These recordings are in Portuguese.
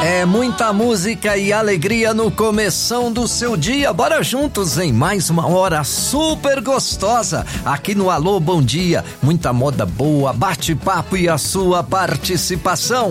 É muita música e alegria no começão do seu dia. Bora juntos em mais uma hora super gostosa aqui no Alô Bom Dia. Muita moda boa, bate-papo e a sua participação.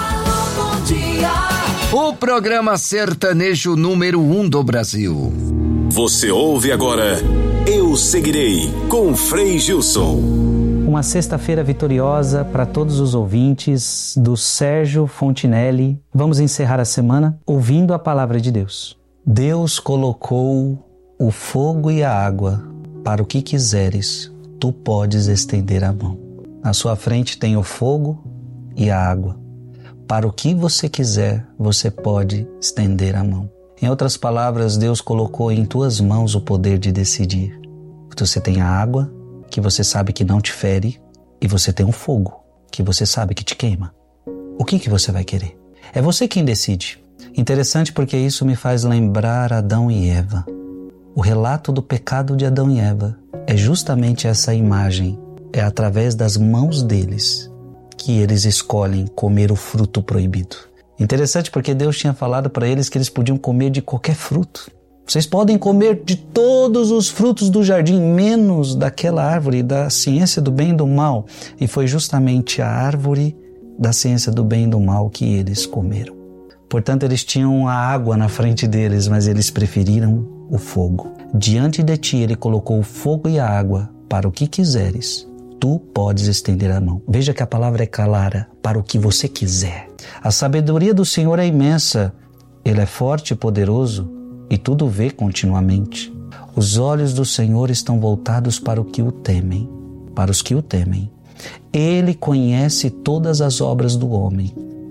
Alô Bom Dia. O programa sertanejo número 1 do Brasil. Você ouve agora Eu Seguirei com Frei Gilson. Uma sexta-feira vitoriosa para todos os ouvintes do Sérgio Fontinelli. Vamos encerrar a semana ouvindo a palavra de Deus. Deus colocou o fogo e a água para o que quiseres, tu podes estender a mão. Na sua frente tem o fogo e a água. Para o que você quiser, você pode estender a mão. Em outras palavras, Deus colocou em tuas mãos o poder de decidir. Você tem a água, que você sabe que não te fere, e você tem um fogo, que você sabe que te queima. O que você vai querer? É você quem decide. Interessante porque isso me faz lembrar Adão e Eva. O relato do pecado de Adão e Eva é justamente essa imagem. É através das mãos deles que eles escolhem comer o fruto proibido. Interessante porque Deus tinha falado para eles que eles podiam comer de qualquer fruto. Vocês podem comer de todos os frutos do jardim, menos daquela árvore da ciência do bem e do mal. E foi justamente a árvore da ciência do bem e do mal que eles comeram. Portanto, eles tinham a água na frente deles, mas eles preferiram o fogo. Diante de ti, ele colocou o fogo e a água para o que quiseres. Tu podes estender a mão. Veja que a palavra é clara, para o que você quiser. A sabedoria do Senhor é imensa. Ele é forte e poderoso e tudo vê continuamente. Os olhos do Senhor estão voltados para o que o temem, para os que o temem. Ele conhece todas as obras do homem.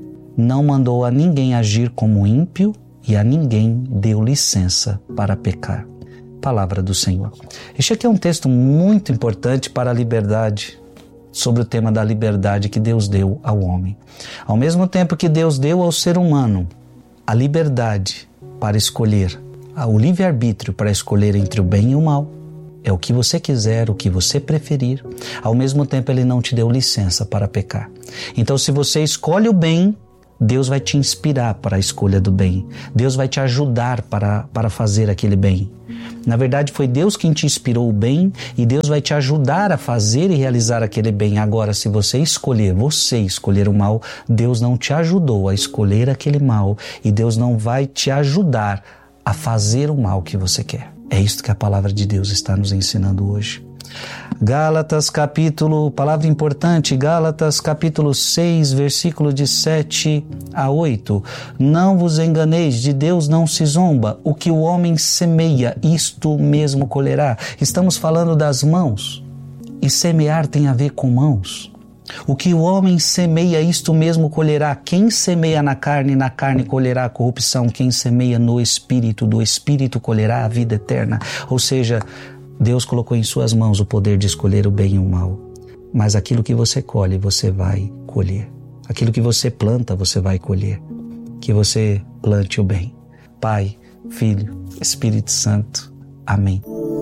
Não mandou a ninguém agir como ímpio e a ninguém deu licença para pecar. Palavra do Senhor. Este aqui é um texto muito importante para a liberdade, sobre o tema da liberdade que Deus deu ao homem. Ao mesmo tempo que Deus deu ao ser humano a liberdade para escolher, o livre-arbítrio para escolher entre o bem e o mal, é o que você quiser, o que você preferir. Ao mesmo tempo, Ele não te deu licença para pecar. Então, se você escolhe o bem, Deus vai te inspirar para a escolha do bem. Deus vai te ajudar para fazer aquele bem. Na verdade, foi Deus quem te inspirou o bem e Deus vai te ajudar a fazer e realizar aquele bem. Agora, se você escolher o mal, Deus não te ajudou a escolher aquele mal e Deus não vai te ajudar a fazer o mal que você quer. É isso que a palavra de Deus está nos ensinando hoje. Gálatas palavra importante, Gálatas capítulo 6, versículo de 7 a 8. Não vos enganeis, de Deus não se zomba. O que o homem semeia, isto mesmo colherá. Estamos falando das mãos. E semear tem a ver com mãos. O que o homem semeia, isto mesmo colherá. Quem semeia na carne colherá a corrupção. Quem semeia no Espírito, do Espírito colherá a vida eterna. Ou seja, Deus colocou em suas mãos o poder de escolher o bem e o mal. Mas aquilo que você colhe, você vai colher. Aquilo que você planta, você vai colher. Que você plante o bem. Pai, Filho, Espírito Santo. Amém.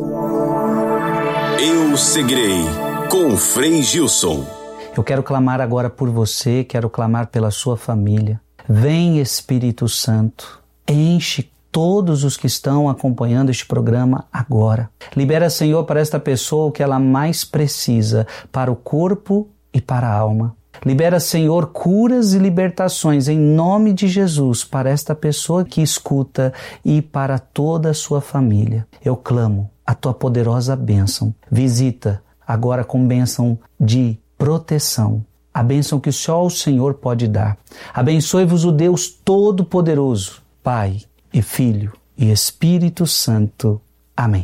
Eu Seguirei com Frei Gilson. Eu quero clamar agora por você, quero clamar pela sua família. Vem, Espírito Santo, enche todos os que estão acompanhando este programa agora. Libera, Senhor, para esta pessoa o que ela mais precisa, para o corpo e para a alma. Libera, Senhor, curas e libertações em nome de Jesus para esta pessoa que escuta e para toda a sua família. Eu clamo a tua poderosa bênção. Visita agora com bênção de proteção, a bênção que só o Senhor pode dar. Abençoe-vos o Deus Todo-Poderoso, Pai e Filho e Espírito Santo. Amém.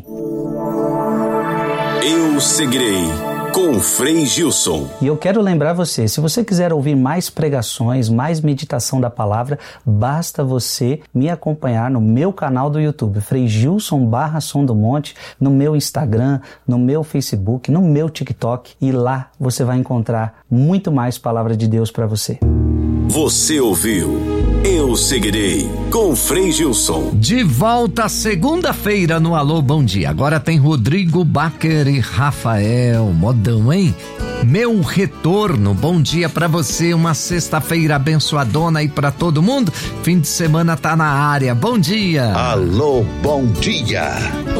Eu Seguirei com Frei Gilson. E eu quero lembrar você, se você quiser ouvir mais pregações, mais meditação da palavra, basta você me acompanhar no meu canal do YouTube, Frei Gilson /Som do Monte, no meu Instagram, no meu Facebook, no meu TikTok, e lá você vai encontrar muito mais palavra de Deus para você. Você ouviu Eu Seguirei, com Frei Gilson. De volta segunda-feira no Alô Bom Dia. Agora tem Rodrigo Baker e Rafael. Modão, hein? Meu retorno. Bom dia pra você. Uma sexta-feira abençoadona aí pra todo mundo. Fim de semana tá na área. Bom dia. Alô, bom dia.